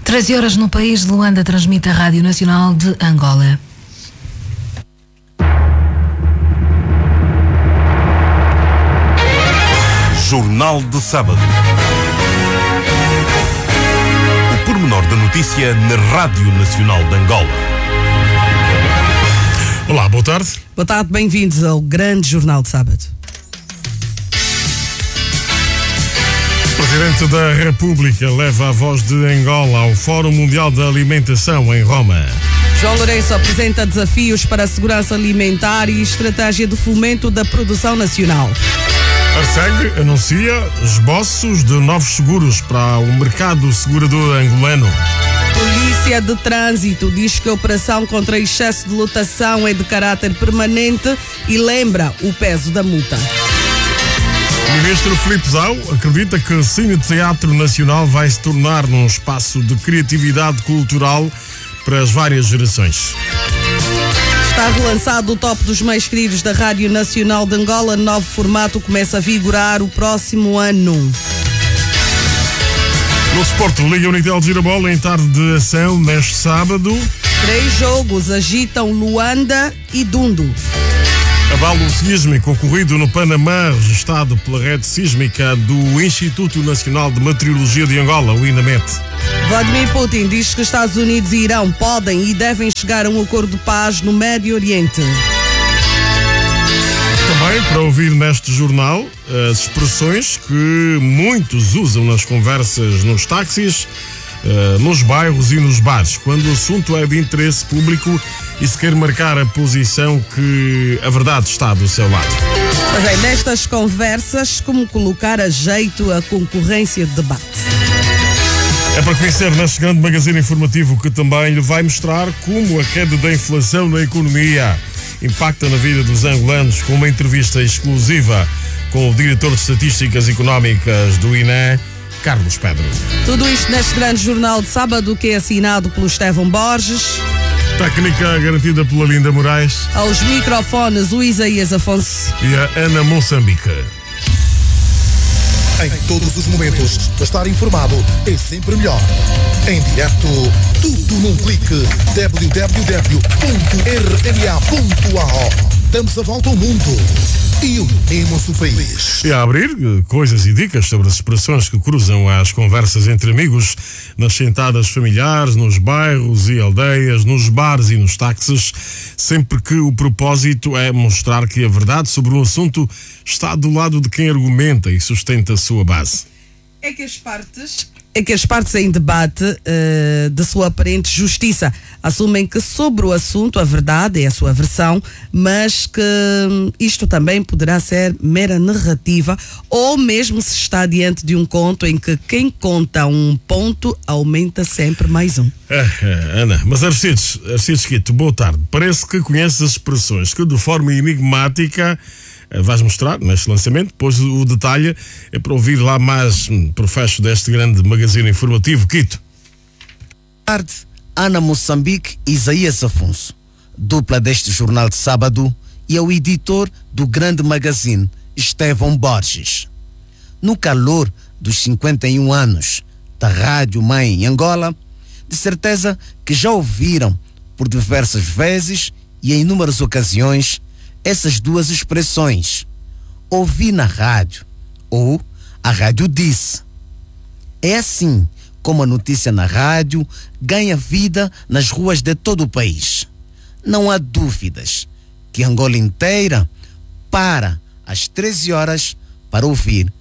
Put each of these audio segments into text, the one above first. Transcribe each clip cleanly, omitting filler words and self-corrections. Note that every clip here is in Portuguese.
13 horas no país. Luanda transmite a Rádio Nacional de Angola. Jornal de Sábado. O pormenor da notícia na Rádio Nacional de Angola. Olá, boa tarde. Boa tarde, bem-vindos ao grande Jornal de Sábado. O Presidente da República leva a voz de Angola ao Fórum Mundial da Alimentação em Roma. João Lourenço apresenta desafios para a segurança alimentar e estratégia de fomento da produção nacional. Arceg anuncia esboços de novos seguros para o mercado segurador angolano. Polícia de Trânsito diz que a operação contra excesso de lotação é de caráter permanente e lembra o peso da multa. O ministro Filipe Zau acredita que o Cine Teatro Nacional vai se tornar num espaço de criatividade cultural para as várias gerações. Está relançado o top dos mais queridos da Rádio Nacional de Angola. Novo formato começa a vigorar o próximo ano. No desporto, Liga Unitel Girabola em tarde de ação neste sábado. 3 jogos agitam Luanda e Dundo. Abalo sísmico ocorrido no Panamá, registado pela rede sísmica do Instituto Nacional de Meteorologia de Angola, o INAMET. Vladimir Putin diz que Estados Unidos e Irão podem e devem chegar a um acordo de paz no Médio Oriente. Também para ouvir neste jornal as expressões que muitos usam nas conversas nos táxis, nos bairros e nos bares, quando o assunto é de interesse público e se quer marcar a posição que a verdade está do seu lado. Mas é nestas conversas como colocar a jeito a concorrência de debate. É para conhecer neste grande magazine informativo que também lhe vai mostrar como a queda da inflação na economia impacta na vida dos angolanos, com uma entrevista exclusiva com o diretor de Estatísticas Económicas do INE, Carlos Pedro. Tudo isto neste grande jornal de sábado, que é assinado pelo Estevão Borges. Técnica garantida pela Linda Moraes. Aos microfones, o Isaías Afonso e a Ana Moçambique. Em todos os momentos, estar informado é sempre melhor. Em direto, tudo num clique. www.rma.ao. Damos a volta ao mundo e unimos o país. E a abrir coisas e dicas sobre as expressões que cruzam as conversas entre amigos, nas sentadas familiares, nos bairros e aldeias, nos bares e nos táxis, sempre que o propósito é mostrar que a verdade sobre um assunto está do lado de quem argumenta e sustenta a sua base. É que as partes em debate de sua aparente justiça assumem que sobre o assunto a verdade é a sua versão, mas que isto também poderá ser mera narrativa, ou mesmo se está diante de um conto em que quem conta um ponto aumenta sempre mais um. Ana, mas Aristides Quito, boa tarde. Parece que conheces as expressões que de forma enigmática vais mostrar neste lançamento, depois o detalhe é para ouvir lá mais professo deste grande magazine informativo. Quito. Boa tarde, Ana Moçambique e Isaías Afonso, dupla deste jornal de sábado, e ao editor do grande magazine, Estevão Borges. No calor dos 51 anos da Rádio Mãe em Angola, de certeza que já ouviram por diversas vezes e em inúmeras ocasiões essas duas expressões: ouvi na rádio ou a rádio disse. É assim como a notícia na rádio ganha vida nas ruas de todo o país. Não há dúvidas que Angola inteira para às 13 horas para ouvir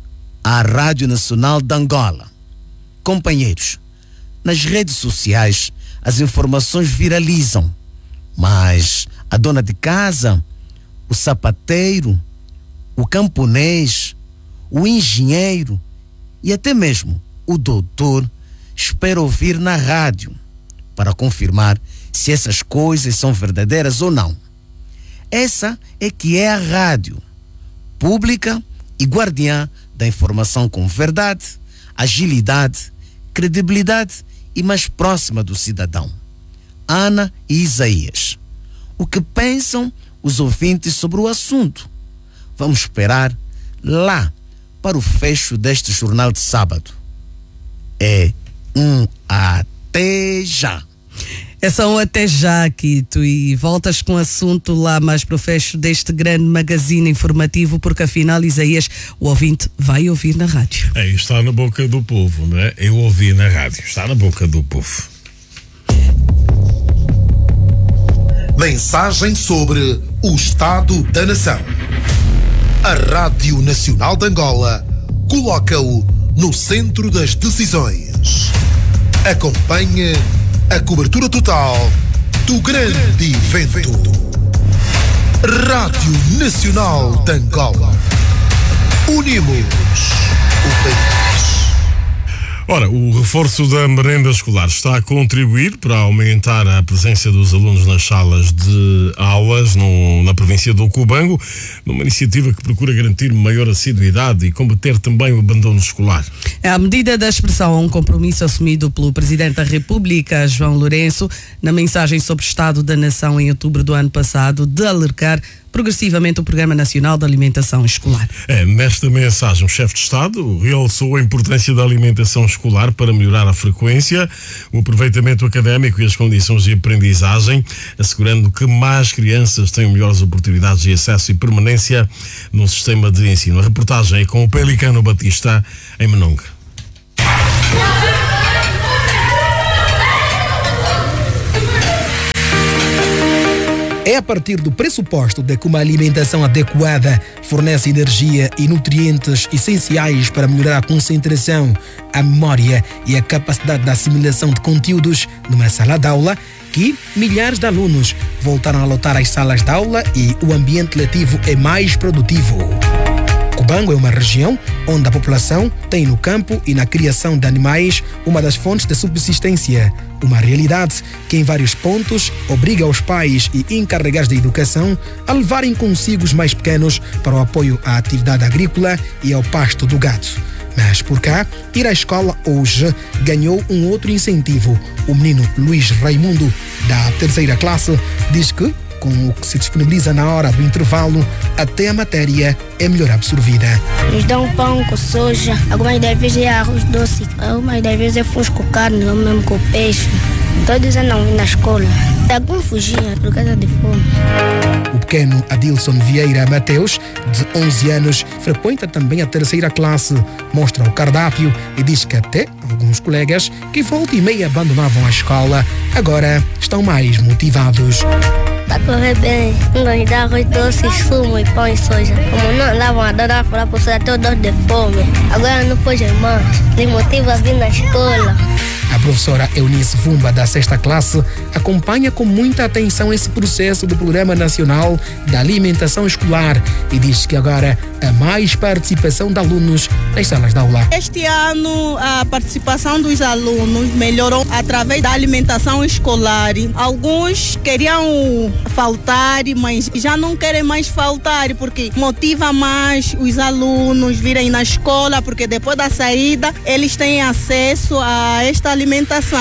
a Rádio Nacional de Angola. Companheiros, nas redes sociais as informações viralizam, mas a dona de casa, o sapateiro, o camponês, o engenheiro e até mesmo o doutor espera ouvir na rádio para confirmar se essas coisas são verdadeiras ou não. Essa é que é a rádio, pública e guardiã da informação com verdade, agilidade, credibilidade e mais próxima do cidadão. Ana e Isaías, o que pensam os ouvintes sobre o assunto? Vamos esperar lá para o fecho deste jornal de sábado. É 1 a Até já! É só um até já, Quito, e voltas com o assunto lá mais pro fecho deste grande magazine informativo, porque afinal, Isaías, o ouvinte vai ouvir na rádio. Está na boca do povo, não é? Eu ouvi na rádio, está na boca do povo. Mensagem sobre o Estado da Nação. A Rádio Nacional de Angola coloca-o no centro das decisões. Acompanhe a cobertura total do grande evento. Rádio Nacional de Angola. Unimos o país. Ora, o reforço da merenda escolar está a contribuir para aumentar a presença dos alunos nas salas de aulas na província do Cubango, numa iniciativa que procura garantir maior assiduidade e combater também o abandono escolar. A medida da expressão a um compromisso assumido pelo Presidente da República, João Lourenço, na mensagem sobre o Estado da Nação em outubro do ano passado, de alargar progressivamente o Programa Nacional de Alimentação Escolar. Nesta mensagem, o chefe de Estado realçou a importância da alimentação escolar para melhorar a frequência, o aproveitamento académico e as condições de aprendizagem, assegurando que mais crianças tenham melhores oportunidades de acesso e permanência no sistema de ensino. A reportagem é com o Pelicano Batista, em Menongue. É a partir do pressuposto de que uma alimentação adequada fornece energia e nutrientes essenciais para melhorar a concentração, a memória e a capacidade de assimilação de conteúdos numa sala de aula que milhares de alunos voltaram a lotar as salas de aula e o ambiente letivo é mais produtivo. Cubango é uma região onde a população tem no campo e na criação de animais uma das fontes de subsistência, uma realidade que em vários pontos obriga os pais e encarregados da educação a levarem consigo os mais pequenos para o apoio à atividade agrícola e ao pasto do gado. Mas por cá, ir à escola hoje ganhou um outro incentivo. O menino Luís Raimundo, da 3ª classe, diz que com o que se disponibiliza na hora do intervalo, até a matéria é melhor absorvida. Nos dão pão com soja, algumas das vezes é arroz doce, algumas das vezes é fusco com carne, ou mesmo com peixe. Todos não vêm na escola. Alguns fugiam por causa de fome. O pequeno Adilson Vieira Mateus, de 11 anos, frequenta também a 3ª classe, mostra o cardápio e diz que até alguns colegas que volta e meia abandonavam a escola, agora estão mais motivados. Para correr bem, nos dá arroz doce, sumo e pão e soja. Como não lavam a dor para você até dor de fome. Agora não pode mais, desmotiva a vir na escola. A professora Eunice Vumba, da 6ª classe, acompanha com muita atenção esse processo do Programa Nacional da Alimentação Escolar e diz que agora há mais participação de alunos nas salas de aula. Este ano a participação dos alunos melhorou através da alimentação escolar. Alguns queriam faltar, mas já não querem mais faltar porque motiva mais os alunos virem na escola, porque depois da saída eles têm acesso a esta alimentação.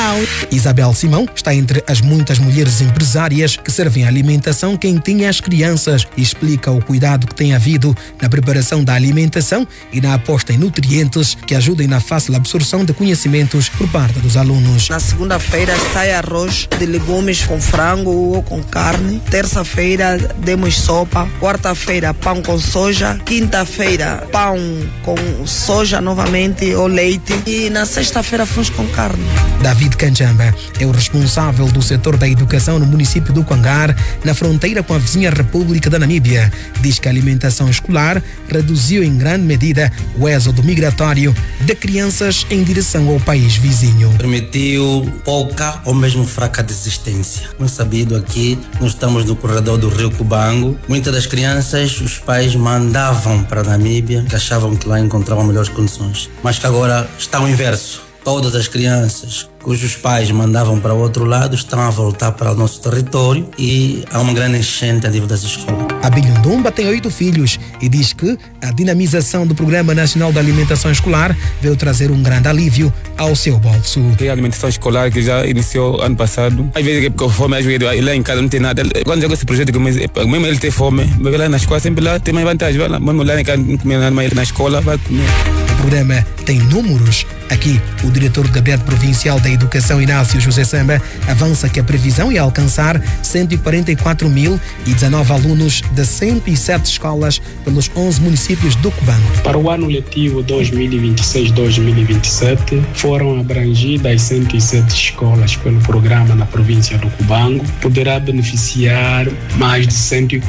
Isabel Simão está entre as muitas mulheres empresárias que servem a alimentação quentinha às crianças e explica o cuidado que tem havido na preparação da alimentação e na aposta em nutrientes que ajudem na fácil absorção de conhecimentos por parte dos alunos. Na segunda-feira sai arroz de legumes com frango ou com carne. Terça-feira demos sopa. Quarta-feira pão com soja. Quinta-feira pão com soja novamente ou leite. E na sexta-feira fomos com carne. David Kanjamba é o responsável do setor da educação no município do Cuangar, na fronteira com a vizinha República da Namíbia. Diz que a alimentação escolar reduziu em grande medida o êxodo migratório de crianças em direção ao país vizinho. Permitiu pouca ou mesmo fraca desistência. Como é sabido aqui, nós estamos no corredor do Rio Cubango. Muitas das crianças, os pais mandavam para a Namíbia, que achavam que lá encontravam melhores condições. Mas que agora está o inverso. Todas as crianças cujos pais mandavam para o outro lado estão a voltar para o nosso território e há uma grande enchente a nível das escolas. Abílio Ndumba tem 8 filhos e diz que a dinamização do Programa Nacional da Alimentação Escolar veio trazer um grande alívio ao seu bolso. A alimentação escolar que já iniciou ano passado, às vezes com fome, às vezes lá em casa não tem nada. Quando joga esse projeto, mesmo ele tem fome, vai lá na escola sempre lá tem mais vantagem. Vai lá, mesmo lá em casa não comer nada, mas na escola vai comer. programa tem números. Aqui, o diretor do Gabinete Provincial da Educação, Inácio José Samba, avança que a previsão é alcançar 144.019 alunos de 107 escolas pelos 11 municípios do Cubango. Para o ano letivo 2026-2027, foram abrangidas 107 escolas pelo programa na província do Cubango. Poderá beneficiar mais de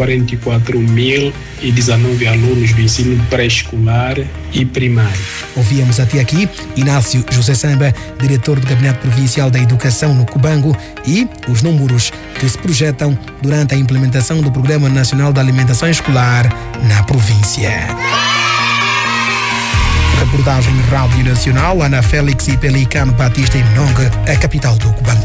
144.019 alunos do ensino pré-escolar e primário. Ouvíamos até aqui Inácio José Samba, diretor do Gabinete Provincial da Educação no Cubango, e os números que se projetam durante a implementação do Programa Nacional da Alimentação Escolar na província. Reportagem Rádio Nacional, Ana Félix e Pelicano Batista em Mnongue, a capital do Cubango.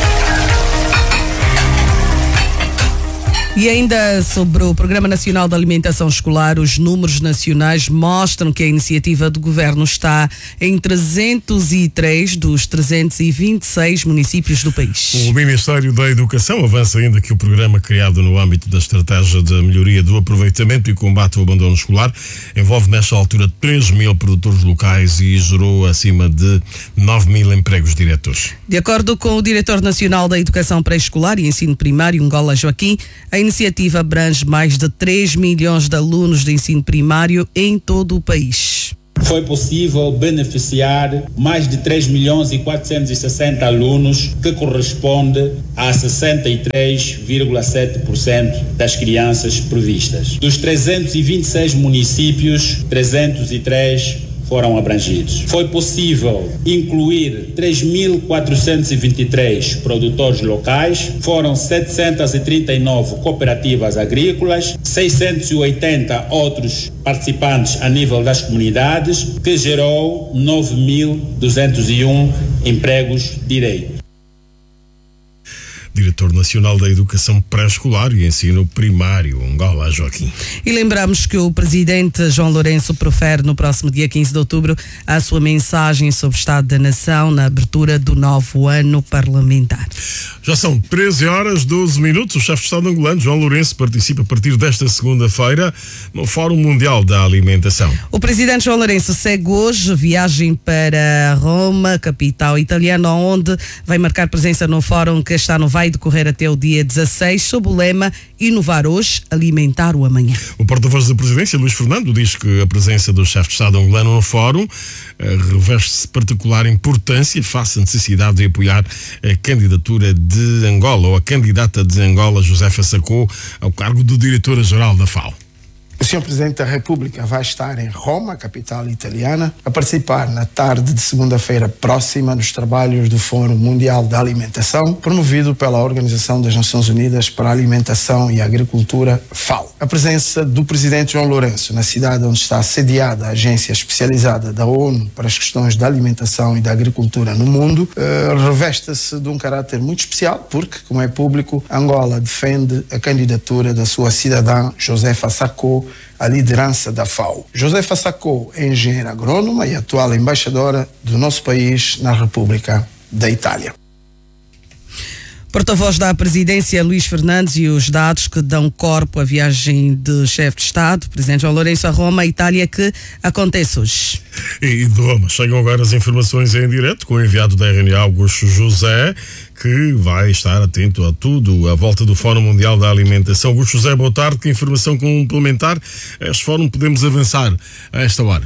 E ainda sobre o Programa Nacional de Alimentação Escolar, os números nacionais mostram que a iniciativa do governo está em 303 dos 326 municípios do país. O Ministério da Educação avança ainda que o programa criado no âmbito da estratégia de melhoria do aproveitamento e combate ao abandono escolar envolve nesta altura 3.000 produtores locais e gerou acima de 9.000 empregos diretos. De acordo com o diretor nacional da Educação Pré-Escolar e Ensino Primário, Ngola Joaquim, a iniciativa abrange mais de 3 milhões de alunos de ensino primário em todo o país. Foi possível beneficiar mais de 3.460.000 alunos, que corresponde a 63,7% das crianças previstas. Dos 326 municípios, 303 foram abrangidos. Foi possível incluir 3.423 produtores locais, foram 739 cooperativas agrícolas, 680 outros participantes a nível das comunidades, que gerou 9.201 empregos diretos. Diretor Nacional da Educação Pré-Escolar e Ensino Primário, Ngola Joaquim. E lembramos que o presidente João Lourenço profere no próximo dia 15 de outubro a sua mensagem sobre o Estado da Nação na abertura do novo ano parlamentar. Já são 13h12. O chefe de Estado angolano, João Lourenço, participa a partir desta segunda-feira no Fórum Mundial da Alimentação. O presidente João Lourenço segue hoje viagem para Roma, capital italiana, onde vai marcar presença no fórum que está no vai decorrer até o dia 16, sob o lema Inovar hoje, alimentar o amanhã. O porta-voz da presidência, Luís Fernando, diz que a presença do chefe de Estado angolano no fórum reveste-se particular importância face à necessidade de apoiar a candidatura de Angola, ou a candidata de Angola, Josefa Sacco, ao cargo de diretora-geral da FAO. O Sr. Presidente da República vai estar em Roma, capital italiana, a participar na tarde de segunda-feira próxima nos trabalhos do Fórum Mundial da Alimentação, promovido pela Organização das Nações Unidas para a Alimentação e a Agricultura, FAO. A presença do Presidente João Lourenço na cidade onde está sediada a agência especializada da ONU para as questões da alimentação e da agricultura no mundo reveste-se de um caráter muito especial, porque, como é público, Angola defende a candidatura da sua cidadã Josefa Sacco a liderança da FAO. Josefa Sacco é engenheira agrônoma e atual embaixadora do nosso país na República da Itália. Porta-voz da presidência, Luís Fernandes, e os dados que dão corpo à viagem de chefe de Estado, presidente João Lourenço, a Roma, Itália, que acontece hoje. E de Roma chegam agora as informações em direto com o enviado da RNA, Augusto José, que vai estar atento a tudo à volta do Fórum Mundial da Alimentação. Augusto José, boa tarde. Que informação complementar a este fórum podemos avançar a esta hora?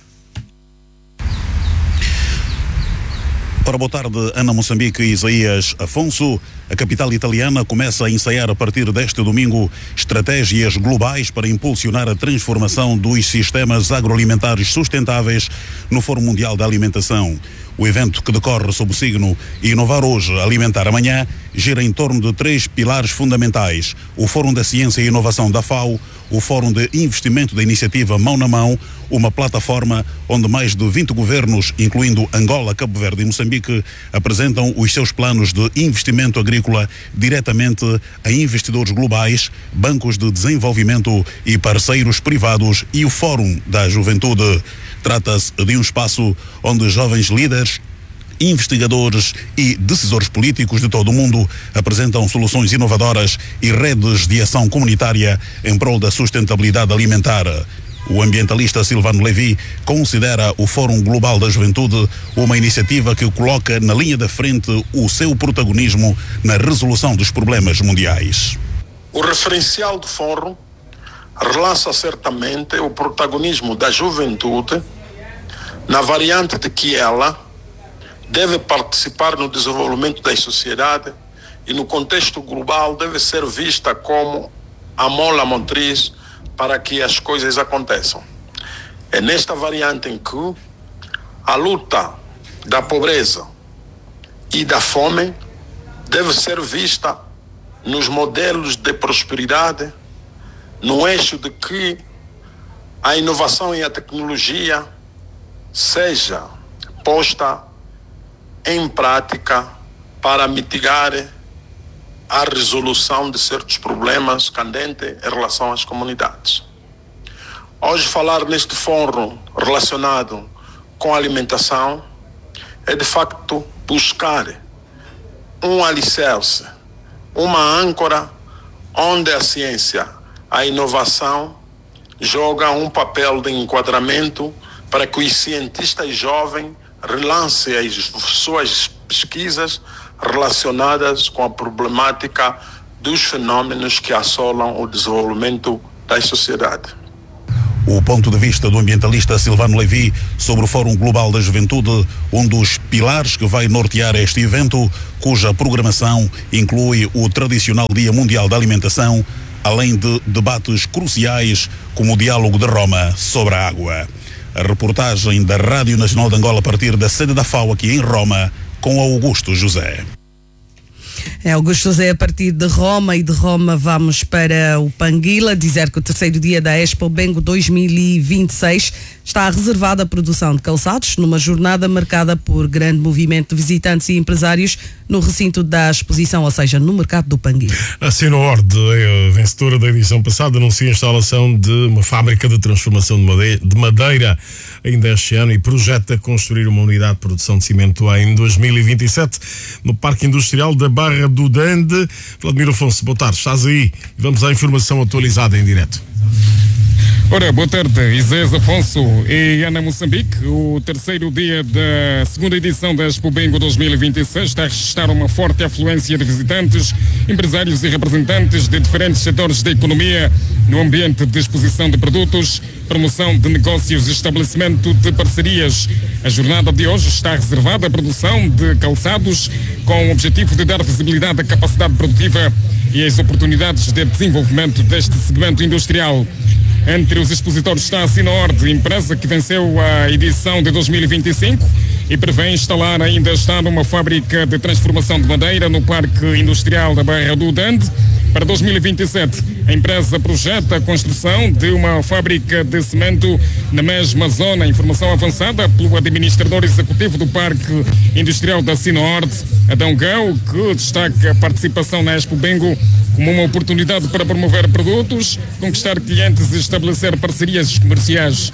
Ora, boa tarde, Ana Moçambique e Isaías Afonso. A capital italiana começa a ensaiar a partir deste domingo estratégias globais para impulsionar a transformação dos sistemas agroalimentares sustentáveis no Fórum Mundial da Alimentação. O evento, que decorre sob o signo Inovar hoje, alimentar amanhã, gira em torno de 3 pilares fundamentais: o Fórum da Ciência e Inovação da FAO, o Fórum de Investimento da Iniciativa Mão na Mão, uma plataforma onde mais de 20 governos, incluindo Angola, Cabo Verde e Moçambique, apresentam os seus planos de investimento agrícola diretamente a investidores globais, bancos de desenvolvimento e parceiros privados, e o Fórum da Juventude. Trata-se de um espaço onde jovens líderes, investigadores e decisores políticos de todo o mundo apresentam soluções inovadoras e redes de ação comunitária em prol da sustentabilidade alimentar. O ambientalista Silvano Levi considera o Fórum Global da Juventude uma iniciativa que coloca na linha da frente o seu protagonismo na resolução dos problemas mundiais. O referencial do Fórum relança certamente o protagonismo da juventude na variante de que ela deve participar no desenvolvimento da sociedade e no contexto global deve ser vista como a mola motriz para que as coisas aconteçam. É nesta variante em que a luta da pobreza e da fome deve ser vista nos modelos de prosperidade, no eixo de que a inovação e a tecnologia seja posta em prática para mitigar a resolução de certos problemas candentes em relação às comunidades. Hoje falar neste fórum relacionado com a alimentação é de facto buscar um alicerce, uma âncora onde a ciência, a inovação joga um papel de enquadramento para que os cientistas jovens relancem as suas pesquisas relacionadas com a problemática dos fenômenos que assolam o desenvolvimento da sociedade. O ponto de vista do ambientalista Silvano Levi sobre o Fórum Global da Juventude, um dos pilares que vai nortear este evento, cuja programação inclui o tradicional Dia Mundial da Alimentação, além de debates cruciais como o Diálogo de Roma sobre a água. A reportagem da Rádio Nacional de Angola a partir da sede da FAO aqui em Roma, com Augusto José. Augusto José, a partir de Roma, e de Roma vamos para o Panguila, dizer que o terceiro dia da Expo Bengo 2026 está reservado à produção de calçados, numa jornada marcada por grande movimento de visitantes e empresários no recinto da exposição, ou seja, no mercado do Panguila. A Sinorord, a vencedora da edição passada, anuncia a instalação de uma fábrica de transformação de madeira ainda este ano e projeta construir uma unidade de produção de cimento em 2027 no Parque Industrial da Barra do Dande. Vladimir Afonso, boa tarde, estás aí? Vamos à informação atualizada em direto. Ora, boa tarde, Isaías Afonso e Ana Moçambique. O terceiro dia da segunda edição da Expo Bengo 2026 está a registrar uma forte afluência de visitantes, empresários e representantes de diferentes setores da economia no ambiente de exposição de produtos, promoção de negócios e estabelecimento de parcerias. A jornada de hoje está reservada à produção de calçados com o objetivo de dar visibilidade à capacidade produtiva e às oportunidades de desenvolvimento deste segmento industrial. Entre os expositores está a Sinorord, empresa que venceu a edição de 2025 e prevê instalar ainda este ano uma fábrica de transformação de madeira no Parque Industrial da Barra do Dande. Para 2027, a empresa projeta a construção de uma fábrica de cimento na mesma zona. Informação avançada pelo administrador executivo do Parque Industrial da Sinorord, Adão Gau, que destaca a participação na Expo Bengo como uma oportunidade para promover produtos, conquistar clientes e estabelecer parcerias comerciais.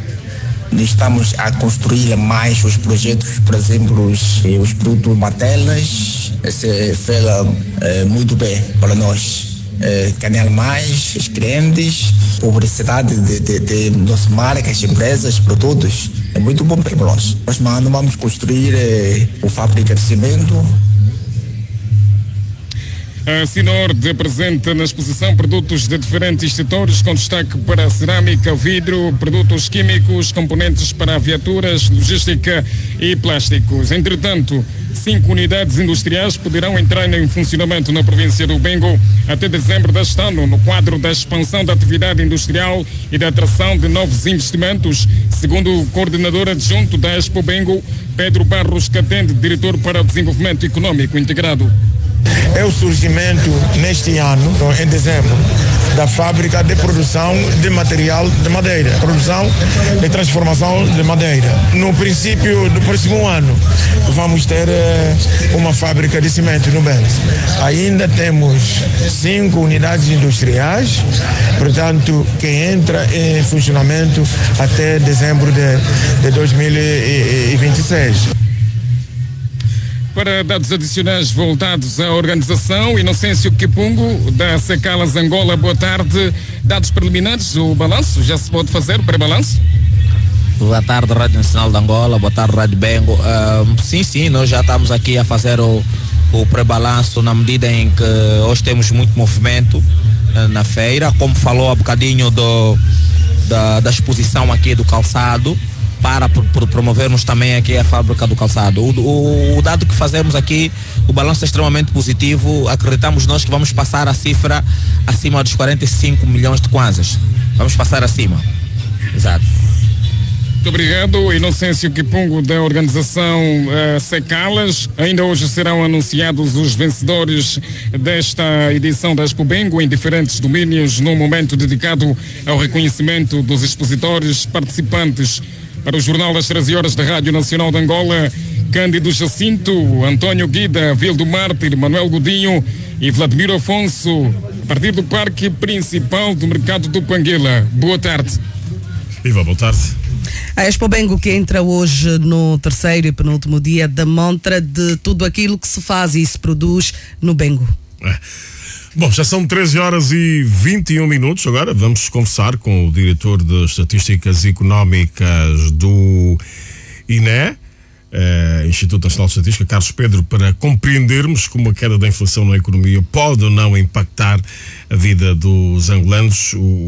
Estamos a construir mais os projetos, por exemplo, os produtos matelas, se fala muito bem para nós. Ganhar mais os clientes, publicidade de nossas marcas, empresas, produtos, é muito bom para nós. Nós vamos construir uma fábrica de cimento. A Sinorord apresenta na exposição produtos de diferentes setores, com destaque para cerâmica, vidro, produtos químicos, componentes para viaturas, logística e plásticos. Entretanto, 5 unidades industriais poderão entrar em funcionamento na província do Bengo até dezembro deste ano, no quadro da expansão da atividade industrial e da atração de novos investimentos, segundo o coordenador adjunto da Expo Bengo, Pedro Barros Catende, diretor para o desenvolvimento econômico integrado. É o surgimento neste ano, em dezembro, da fábrica de produção de material de madeira, produção e transformação de madeira. No princípio do próximo ano, vamos ter uma fábrica de cimento no Bengo. Ainda temos 5 unidades industriais, portanto, que entra em funcionamento até dezembro de 2026. para dados adicionais voltados à organização. Inocêncio Kipungo, da Secalas Angola, boa tarde. Dados preliminares, o balanço, já se pode fazer o pré-balanço? Boa tarde, Rádio Nacional de Angola, boa tarde, Rádio Bengo. Sim, nós já estamos aqui a fazer o pré-balanço na medida em que hoje temos muito movimento na feira, como falou há bocadinho da exposição aqui do calçado, para promovermos também aqui a fábrica do calçado. O dado que fazemos aqui, o balanço é extremamente positivo. Acreditamos nós que vamos passar a cifra acima dos 45 milhões de kwanzas. Vamos passar acima. Exato. Muito obrigado, Inocêncio Kipungo, da organização Secalas. Ainda hoje serão anunciados os vencedores desta edição da Expo Bengo em diferentes domínios, num momento dedicado ao reconhecimento dos expositores participantes. Para o Jornal das 13 horas da Rádio Nacional de Angola, Cândido Jacinto, António Guida, Vildo Mártir, Manuel Godinho e Vladimir Afonso, a partir do Parque Principal do Mercado do Panguila. Boa tarde. Iva, boa tarde. A Expo Bengo, que entra hoje no terceiro e penúltimo dia, demonstra de tudo aquilo que se faz e se produz no Bengo. Bom, já são 13 horas e 21 minutos. Agora vamos conversar com o diretor de Estatísticas Económicas do INE, Instituto Nacional de Estatística, Carlos Pedro, para compreendermos como a queda da inflação na economia pode ou não impactar a vida dos angolanos.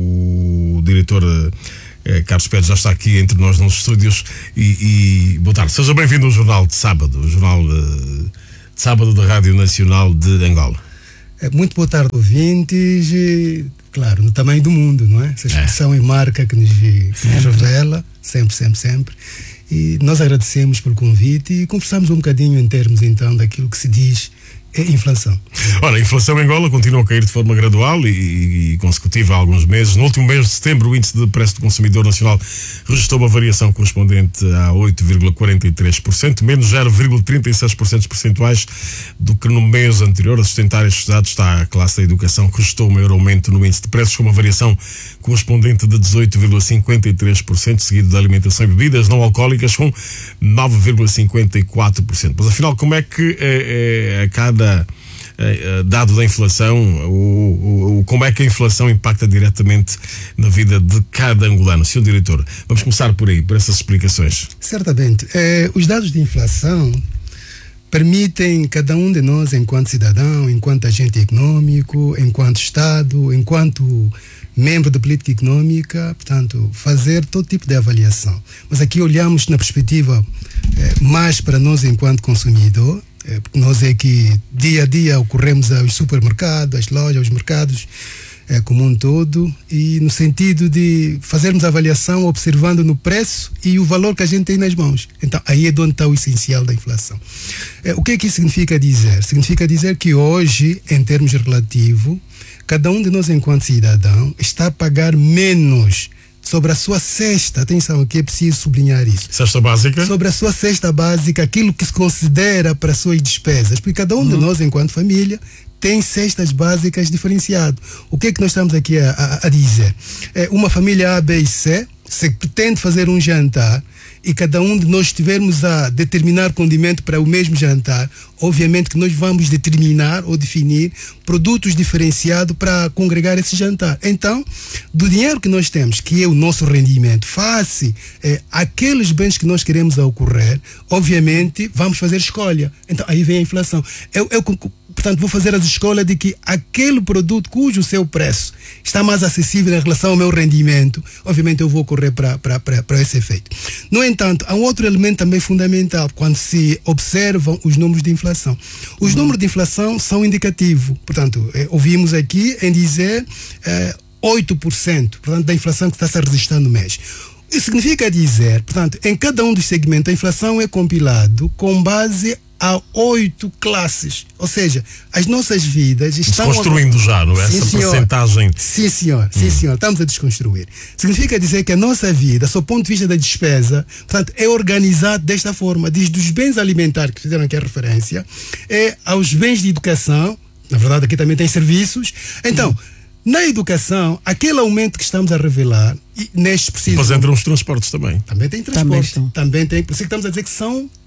O diretor Carlos Pedro já está aqui entre nós nos estúdios e boa tarde. Seja bem-vindo ao Jornal de Sábado, o Jornal de Sábado da Rádio Nacional de Angola. Muito boa tarde, ouvintes. Claro, no tamanho do mundo, não é? Essa expressão e marca que nos revela, sempre. E nós agradecemos pelo convite e conversamos um bocadinho em termos, então, daquilo que se diz inflação. Ora, a inflação em Angola continua a cair de forma gradual e consecutiva há alguns meses. No último mês de setembro, o índice de preço do consumidor nacional registrou uma variação correspondente a 8,43%, menos 0,36% percentuais do que no mês anterior. A sustentar estes dados está a classe da educação, que registrou o maior aumento no índice de preços, com uma variação correspondente de 18,53%, seguido da alimentação e bebidas não alcoólicas, com 9,54%. Mas afinal, como é que a cada dado da inflação, como é que a inflação impacta diretamente na vida de cada angolano? Senhor Diretor, vamos começar por aí, por essas explicações. Certamente. Os dados de inflação permitem cada um de nós, enquanto cidadão, enquanto agente econômico, enquanto Estado, enquanto membro da política econômica, portanto, fazer todo tipo de avaliação. Mas aqui olhamos na perspectiva mais para nós enquanto consumidor, porque nós é que dia a dia ocorremos aos supermercados, às lojas, aos mercados como um todo, e no sentido de fazermos a avaliação observando no preço e o valor que a gente tem nas mãos. Então aí é onde está o essencial da inflação. O que é que isso significa dizer? Significa dizer que hoje, em termos relativos, cada um de nós enquanto cidadão está a pagar menos sobre a sua cesta. Atenção, aqui é preciso sublinhar isso. Cesta básica? Sobre a sua cesta básica, aquilo que se considera para as suas despesas. Porque cada um de nós, enquanto família, tem cestas básicas diferenciadas. O que é que nós estamos aqui a dizer? Uma família A, B e C, se pretende fazer um jantar e cada um de nós estivermos a determinar condimento para o mesmo jantar, obviamente que nós vamos determinar ou definir produtos diferenciados para congregar esse jantar. Então, do dinheiro que nós temos, que é o nosso rendimento, face aqueles bens que nós queremos ocorrer, obviamente vamos fazer escolha. Então, aí vem a inflação. Portanto, vou fazer as escolhas de que aquele produto cujo seu preço está mais acessível em relação ao meu rendimento, obviamente eu vou correr para esse efeito. No entanto, há um outro elemento também fundamental quando se observam os números de inflação. Os números de inflação são indicativos. Portanto, ouvimos aqui em dizer 8%, portanto, da inflação que está se registrando no mês. Isso significa dizer, portanto, em cada um dos segmentos a inflação é compilado com base a 8 classes, ou seja, as nossas vidas estão desconstruindo já, não é? Essa porcentagem. Sim, senhor, estamos a desconstruir. Significa dizer que a nossa vida, sob o ponto de vista da despesa, portanto, é organizada desta forma, desde os bens alimentares, que fizeram aqui a referência, aos bens de educação, na verdade aqui também tem serviços. Então, na educação, aquele aumento que estamos a revelar, e neste preciso... Mas entram os transportes também. Também tem transporte. Também tem. Por isso que estamos a dizer que são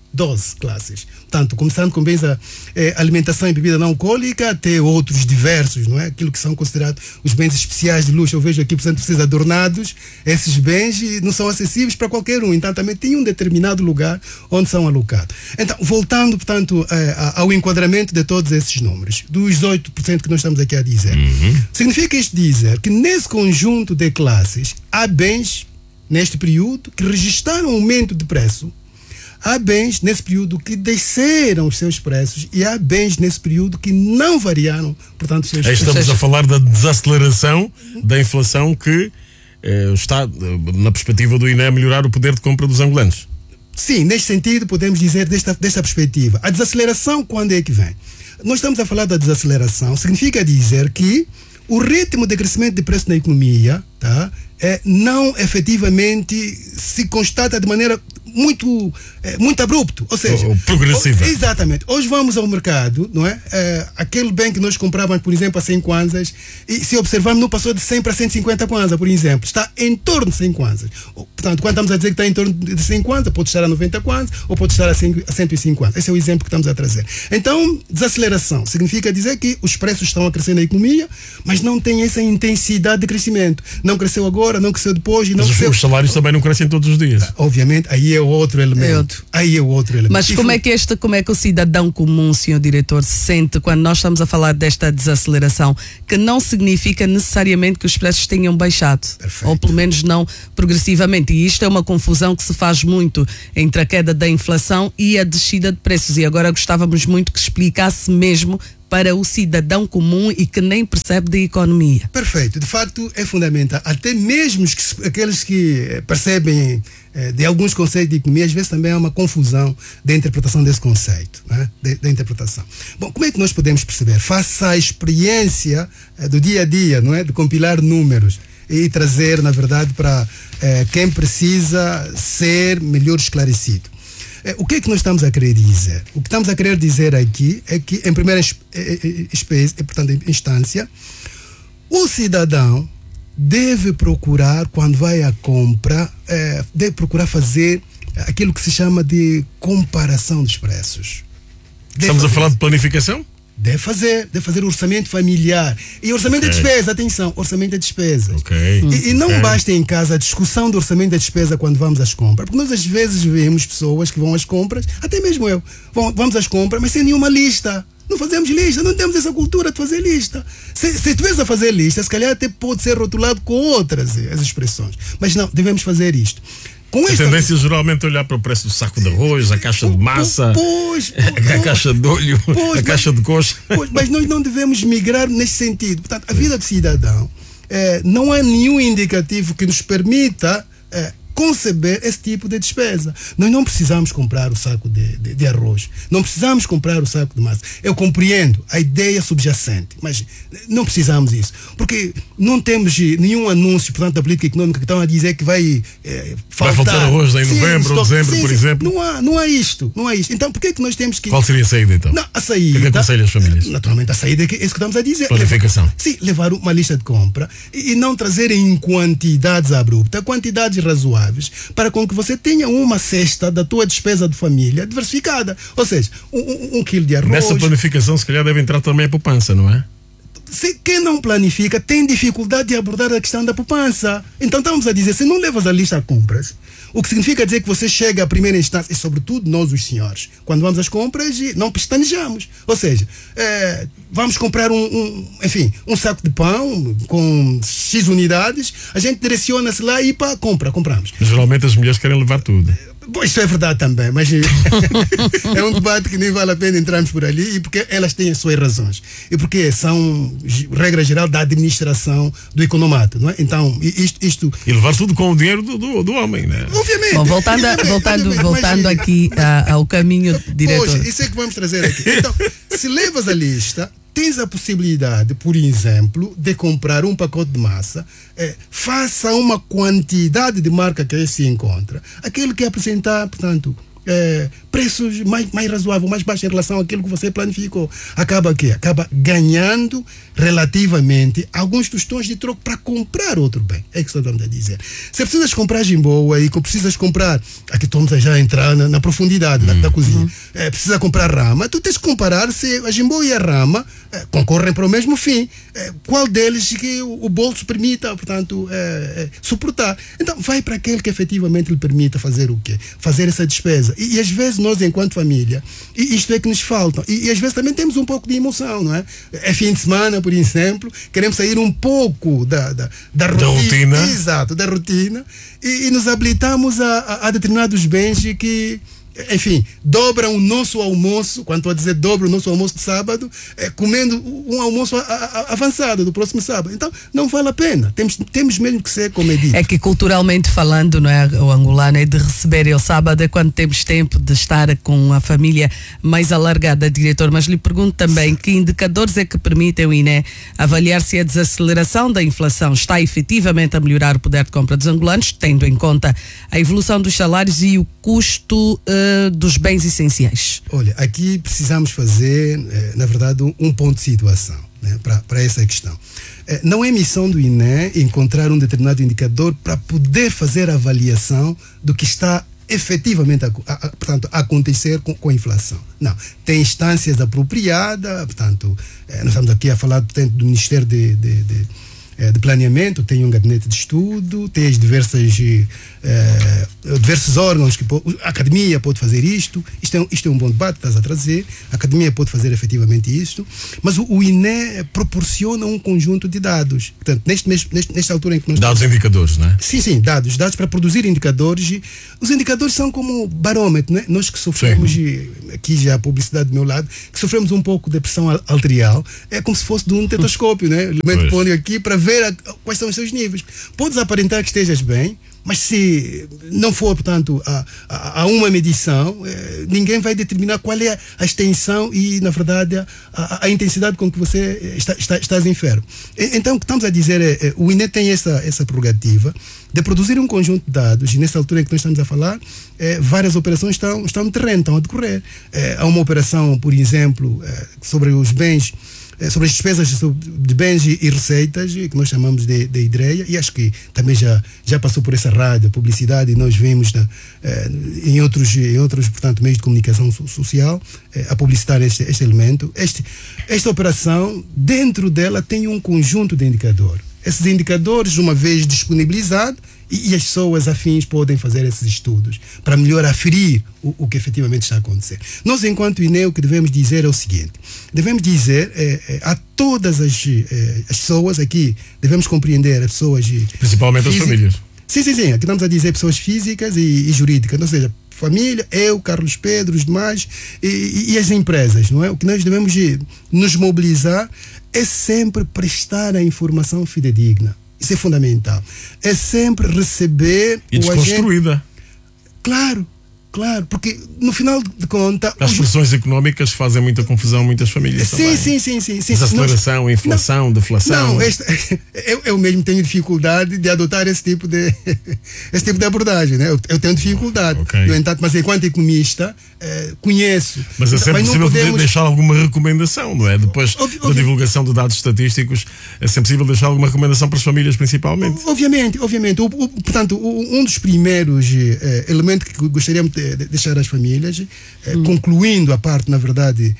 12 classes. Portanto, começando com bens alimentação e bebida não alcoólica, até outros diversos, não é? Aquilo que são considerados os bens especiais de luxo. Eu vejo aqui, portanto, vocês adornados. Esses bens não são acessíveis para qualquer um. Então, também tem um determinado lugar onde são alocados. Então, voltando, portanto, ao enquadramento de todos esses números, dos 8% que nós estamos aqui a dizer, significa isto dizer que nesse conjunto de classes há bens, neste período, que registraram aumento de preço. Há bens nesse período que desceram os seus preços e há bens nesse período que não variaram, portanto, os seus preços. Estamos a falar da desaceleração da inflação que está, na perspectiva do INE, melhorar o poder de compra dos angolanos. Sim, neste sentido podemos dizer desta perspectiva. A desaceleração quando é que vem? Nós estamos a falar da desaceleração, significa dizer que o ritmo de crescimento de preço na economia, tá, não efetivamente se constata de maneira muito abrupto, ou seja, progressiva. Exatamente. Hoje vamos ao mercado, não é? Aquele bem que nós comprávamos, por exemplo, a 100 kwanzas, e se observarmos, não passou de 100 para 150 kwanzas, por exemplo. Está em torno de 100 kwanzas. Portanto, quando estamos a dizer que está em torno de 100 kwanzas, pode estar a 90 kwanzas ou pode estar a 105 kwanzas. Esse é o exemplo que estamos a trazer. Então, desaceleração significa dizer que os preços estão a crescer na economia, mas não tem essa intensidade de crescimento. Não cresceu agora, não cresceu depois. E não mas cresceu... os salários também não crescem todos os dias. Obviamente, aí é outro elemento. Aí é outro elemento. Mas como é que o cidadão comum, senhor diretor, se sente quando nós estamos a falar desta desaceleração, que não significa necessariamente que os preços tenham baixado? Perfeito. Ou pelo menos não progressivamente. E isto é uma confusão que se faz muito entre a queda da inflação e a descida de preços. E agora gostávamos muito que explicasse mesmo para o cidadão comum e que nem percebe de economia. Perfeito. De facto, é fundamental. Até mesmo aqueles que percebem de alguns conceitos de economia, às vezes também há uma confusão da interpretação desse conceito, né? Da interpretação. Bom, como é que nós podemos perceber? Faça a experiência do dia a dia, não é? De compilar números e trazer, na verdade, para quem precisa ser melhor esclarecido. O que é que nós estamos a querer dizer? O que estamos a querer dizer aqui é que, em primeira portanto, instância, o cidadão deve procurar, quando vai à compra, deve procurar fazer aquilo que se chama de comparação dos preços. Estamos a falar de planificação? Deve fazer orçamento familiar. E orçamento é despesa, atenção, orçamento é despesa. E não basta em casa a discussão do orçamento da despesa quando vamos às compras, porque nós às vezes vemos pessoas que vão às compras, até mesmo eu, vamos às compras, mas sem nenhuma lista. Não fazemos lista, não temos essa cultura de fazer lista. Se estiveres a fazer lista, se calhar até pode ser rotulado com outras as expressões. Mas não, devemos fazer isto. A tendência geralmente é olhar para o preço do saco de arroz, a caixa de massa, a caixa de olho, a caixa de coxa. Mas nós não devemos migrar nesse sentido. Portanto, a vida do cidadão, não há nenhum indicativo que nos permita conceber esse tipo de despesa. Nós não precisamos comprar o saco de arroz, não precisamos comprar o saco de massa. Eu compreendo a ideia subjacente, mas não precisamos disso, porque não temos nenhum anúncio, portanto, da política econômica que estão a dizer que vai faltar arroz em novembro ou dezembro, por exemplo. Não há isto. Então, por que é que nós temos que... Qual seria a saída, então? Não, a saída... O que aconselha as famílias? Naturalmente, a saída é isso que estamos a dizer. Planificação. Levar uma lista de compra e não trazer em quantidades abruptas, quantidades razoáveis, para com que você tenha uma cesta da tua despesa de família diversificada. Ou seja, um quilo de arroz... Nessa planificação, se calhar, deve entrar também a poupança, não é? Quem não planifica tem dificuldade de abordar a questão da poupança. Então estamos a dizer, se não levas a lista a compras, o que significa dizer que você chega à primeira instância, e sobretudo nós os senhores, quando vamos às compras, não pestanejamos. Ou seja, vamos comprar um saco de pão com X unidades, a gente direciona-se lá e compramos. Geralmente as mulheres querem levar tudo. Isso é verdade também, mas é um debate que nem vale a pena entrarmos por ali, e porque elas têm as suas razões. E porque são, regra geral, da administração do economato, não é? Então, isto... E levar tudo com o dinheiro do homem, né? Obviamente. Bom, voltando aqui ao caminho diretor. Poxa, isso é que vamos trazer aqui. Então, se levas a lista, tens a possibilidade, por exemplo, de comprar um pacote de massa, faça uma quantidade de marca que aí se encontra, aquilo que apresentar, portanto, preços mais razoáveis, mais baixos em relação àquilo que você planificou. Acaba ganhando relativamente alguns tostões de troco para comprar outro bem. É isso que estamos a dizer. Se precisas comprar jimboa e precisas comprar, aqui estamos a já entrar na profundidade da cozinha, precisa comprar rama, tu tens que comparar se a jimboa e a rama concorrem para o mesmo fim. Qual deles que o bolso permita, portanto, suportar. Então, vai para aquele que efetivamente lhe permita fazer o quê? Fazer essa despesa. E às vezes nós, enquanto família, isto é que nos falta. E às vezes também temos um pouco de emoção, não é? É fim de semana, por exemplo, queremos sair um pouco da rotina. Exato, da rotina. E nos habilitamos a determinados bens que, enfim, dobram o nosso almoço, quando estou a dizer dobra o nosso almoço de sábado, comendo um almoço avançado do próximo sábado. Então, não vale a pena. Temos mesmo que ser comedido. É que culturalmente falando, não é, o angolano é de receber ao sábado, é quando temos tempo de estar com a família mais alargada, diretor. Mas lhe pergunto também que indicadores é que permitem o INE avaliar se a desaceleração da inflação está efetivamente a melhorar o poder de compra dos angolanos, tendo em conta a evolução dos salários e o custo dos bens essenciais? Olha, aqui precisamos fazer, na verdade, um ponto de situação, né, para essa questão. Não é missão do INE encontrar um determinado indicador para poder fazer a avaliação do que está efetivamente portanto, a acontecer com a inflação. Não. Tem instâncias apropriadas, portanto, nós estamos aqui a falar, portanto, do Ministério de Planeamento, tem um gabinete de estudo, tem as diversos órgãos que a academia pode fazer isto é um bom debate que estás a trazer, a academia pode fazer efetivamente isto, mas o INE proporciona um conjunto de dados. Portanto, nesta altura em que nós dados indicadores, não é? Sim, dados para produzir indicadores. Os indicadores são como barômetro, não é? Nós que sofremos, aqui já a publicidade do meu lado, que sofremos um pouco de pressão arterial, é como se fosse de um tetoscópio, né? O elemento põe aqui para ver quais são os seus níveis. Podes aparentar que estejas bem, mas se não for, portanto, a uma medição, ninguém vai determinar qual é a extensão e, na verdade, a intensidade com que você estás enfermo. Então, o que estamos a dizer é o INE tem essa prerrogativa de produzir um conjunto de dados, e nessa altura em que nós estamos a falar, várias operações estão no terreno, estão a decorrer. Há uma operação, por exemplo, sobre os bens, sobre as despesas de bens e receitas, que nós chamamos de IDREA, e acho que também já passou por essa rádio, publicidade, e nós vimos em outros, portanto, meios de comunicação social a publicitar este elemento. Esta operação, dentro dela, tem um conjunto de indicadores. Esses indicadores, uma vez disponibilizados, e as pessoas afins podem fazer esses estudos para melhor aferir o que efetivamente está a acontecer. Nós, enquanto INE, o que devemos dizer é o seguinte: devemos dizer a todas as pessoas aqui, devemos compreender as pessoas principalmente as famílias. Sim, aqui estamos a dizer pessoas físicas e jurídicas, ou seja, família, eu, Carlos Pedro, os demais e as empresas, não é? O que nós devemos nos mobilizar é sempre prestar a informação fidedigna. Isso é fundamental. É sempre receber e desconstruída. Claro, porque no final de contas... As pressões económicas fazem muita confusão a muitas famílias também. Sim. Desaceleração, inflação, deflação. Não, eu mesmo tenho dificuldade de adotar esse tipo de abordagem, né? Eu tenho dificuldade. Okay. No entanto, mas enquanto economista, conheço. Mas é sempre possível deixar alguma recomendação, não é? Depois da divulgação de dados estatísticos, é sempre possível deixar alguma recomendação para as famílias, principalmente. Obviamente. Portanto, um dos primeiros elementos que gostaríamos de deixar às famílias, concluindo a parte, na verdade,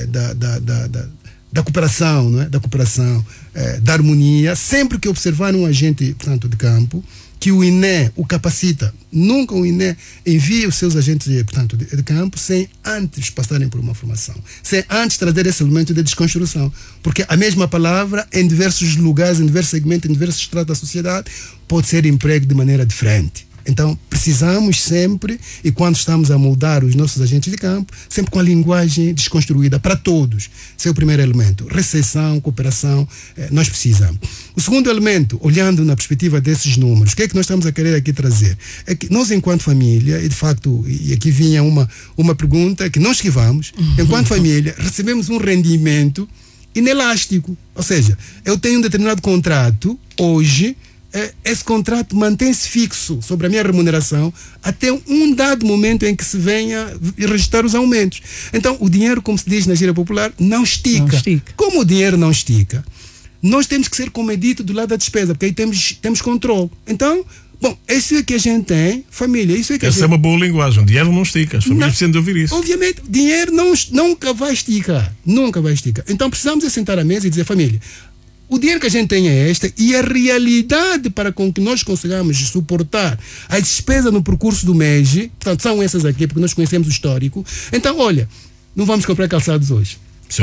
da cooperação, não é? Da harmonia, sempre que observar um agente, portanto, de campo, que o INE o capacita. Nunca o INE envia os seus agentes, portanto, de campo sem antes passarem por uma formação, sem antes trazer esse elemento de desconstrução, porque a mesma palavra em diversos lugares, em diversos segmentos, em diversos estratos da sociedade pode ser emprego de maneira diferente. Então, precisamos sempre, e quando estamos a moldar os nossos agentes de campo, sempre com a linguagem desconstruída para todos. Esse é o primeiro elemento. Recepção, cooperação, nós precisamos. O segundo elemento, olhando na perspectiva desses números, o que é que nós estamos a querer aqui trazer? É que nós, enquanto família, e de facto, e aqui vinha uma pergunta que nós esquivamos, enquanto família, recebemos um rendimento inelástico. Ou seja, eu tenho um determinado contrato hoje, esse contrato mantém-se fixo sobre a minha remuneração até um dado momento em que se venha registrar os aumentos. Então, o dinheiro, como se diz na gíria popular, não estica. Como o dinheiro não estica, nós temos que ser comedido do lado da despesa, porque aí temos controle. Então, bom, isso é que a gente tem, família, isso é que Essa é uma boa linguagem, o dinheiro não estica, as famílias precisam de ouvir isso. Obviamente, dinheiro nunca vai esticar, nunca vai esticar. Então precisamos de sentar à mesa e dizer, família, o dinheiro que a gente tem é esta e a realidade para com que nós consigamos suportar a despesa no percurso do mês, portanto são essas aqui, porque nós conhecemos o histórico. Então, olha, não vamos comprar calçados hoje.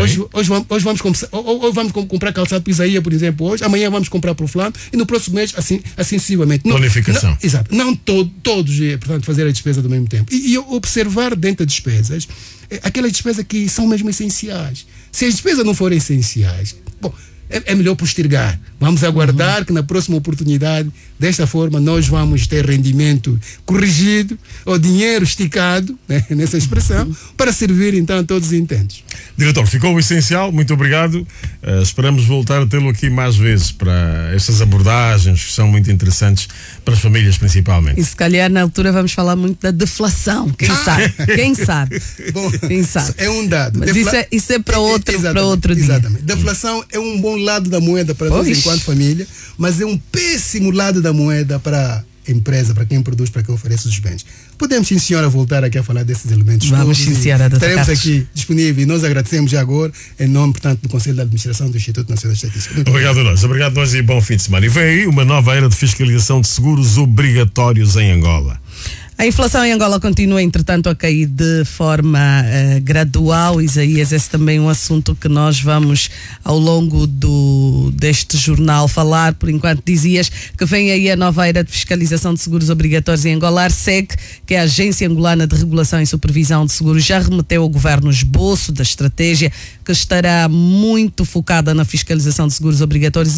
Hoje vamos comprar calçado para Isaías, por exemplo, hoje. Amanhã vamos comprar para o Flávio e no próximo mês, assim sucessivamente. Planificação. Exato. Não todos, portanto, fazer a despesa do mesmo tempo. E observar dentro das despesas, aquelas despesas que são mesmo essenciais. Se as despesas não forem essenciais, bom, é melhor postergar. Vamos aguardar que na próxima oportunidade, desta forma, nós vamos ter rendimento corrigido, ou dinheiro esticado, né, nessa expressão, para servir então a todos os intentes. Diretor, ficou o essencial, muito obrigado. Esperamos voltar a tê-lo aqui mais vezes para estas abordagens que são muito interessantes para as famílias principalmente. E se calhar na altura vamos falar muito da deflação, quem sabe? Quem sabe? Bom, quem sabe? É um dado. Mas isso é para outro dia. Exatamente. Deflação é um bom lado da moeda para nós enquanto família, mas é um péssimo lado da moeda para a empresa, para quem produz, para quem oferece os bens. Podemos, sim, senhora, voltar aqui a falar desses elementos. Vamos, sim, senhora. Estaremos aqui disponíveis. Nós agradecemos já agora, em nome, portanto, do Conselho de Administração do Instituto Nacional de Estatística. Obrigado a nós e bom fim de semana. E vem aí uma nova era de fiscalização de seguros obrigatórios em Angola. A inflação em Angola continua, entretanto, a cair de forma gradual. Isaías, esse também é um assunto que nós vamos, ao longo deste jornal, falar. Por enquanto, dizias que vem aí a nova era de fiscalização de seguros obrigatórios em Angola. A ARSEG, que é a Agência Angolana de Regulação e Supervisão de Seguros, já remeteu ao governo o esboço da estratégia que estará muito focada na fiscalização de seguros obrigatórios